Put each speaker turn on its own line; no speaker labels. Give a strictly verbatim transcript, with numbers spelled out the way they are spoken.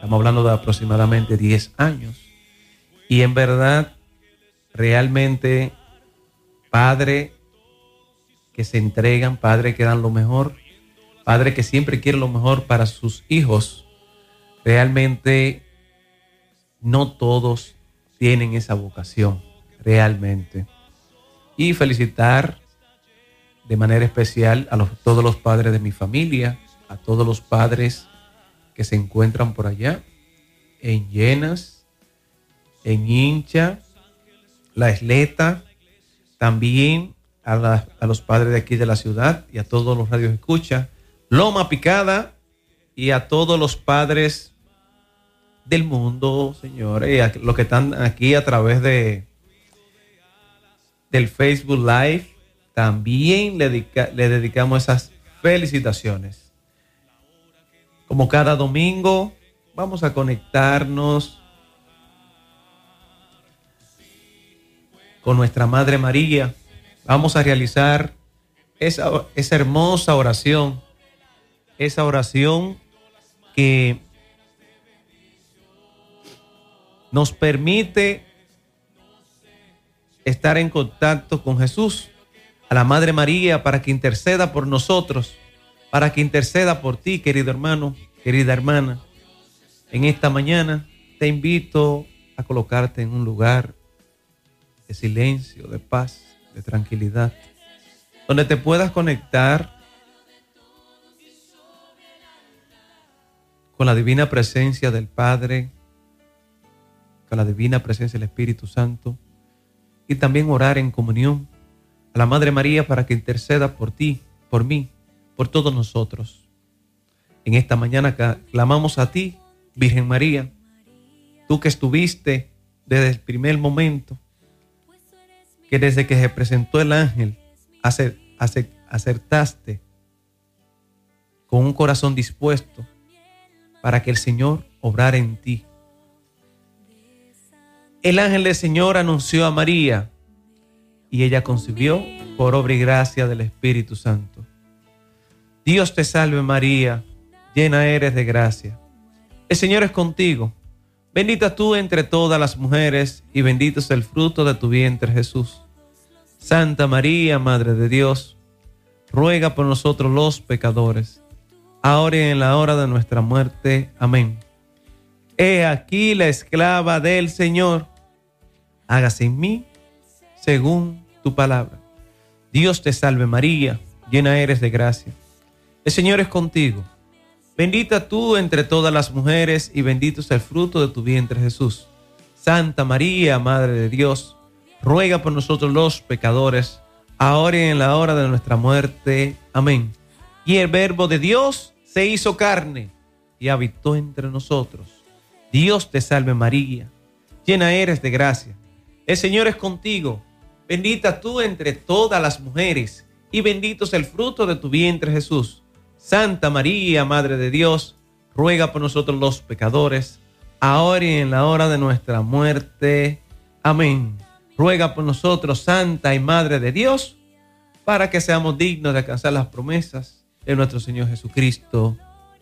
Estamos hablando de aproximadamente diez años. Y en verdad, realmente, padres que se entregan, padres que dan lo mejor, padres que siempre quieren lo mejor para sus hijos, realmente no todos tienen esa vocación, realmente. Y felicitar de manera especial a los, todos los padres de mi familia, a todos los padres que se encuentran por allá, en Llenas, en Hincha, La Isleta, también a, la, a los padres de aquí de la ciudad y a todos los radios escucha, Loma Picada y a todos los padres del mundo, señores, y a los que están aquí a través de del Facebook Live, también le, dedica, le dedicamos esas felicitaciones. Como cada domingo, vamos a conectarnos con nuestra Madre María. Vamos a realizar esa, esa hermosa oración, esa oración que nos permite estar en contacto con Jesús, a la Madre María, para que interceda por nosotros, para que interceda por ti, querido hermano, querida hermana. En esta mañana te invito a colocarte en un lugar de silencio, de paz, de tranquilidad, donde te puedas conectar con la divina presencia del Padre, con la divina presencia del Espíritu Santo, y también orar en comunión a la Madre María para que interceda por ti, por mí, por todos nosotros. En esta mañana clamamos a ti, Virgen María, tú que estuviste desde el primer momento, que desde que se presentó el ángel, acertaste con un corazón dispuesto para que el Señor obrara en ti. El ángel del Señor anunció a María y ella concibió por obra y gracia del Espíritu Santo. Dios te salve María, llena eres de gracia. El Señor es contigo. Bendita tú entre todas las mujeres y bendito es el fruto de tu vientre Jesús. Santa María, Madre de Dios, ruega por nosotros los pecadores, ahora y en la hora de nuestra muerte. Amén. He aquí la esclava del Señor, hágase en mí según tu palabra. Dios te salve María, llena eres de gracia. El Señor es contigo. Bendita tú entre todas las mujeres y bendito es el fruto de tu vientre Jesús. Santa María, Madre de Dios, ruega por nosotros los pecadores, ahora y en la hora de nuestra muerte. Amén. Y el Verbo de Dios se hizo carne y habitó entre nosotros. Dios te salve María, llena eres de gracia. El Señor es contigo. Bendita tú entre todas las mujeres y bendito es el fruto de tu vientre Jesús. Santa María, Madre de Dios, ruega por nosotros los pecadores, ahora y en la hora de nuestra muerte. Amén. Ruega por nosotros, Santa y Madre de Dios, para que seamos dignos de alcanzar las promesas de nuestro Señor Jesucristo.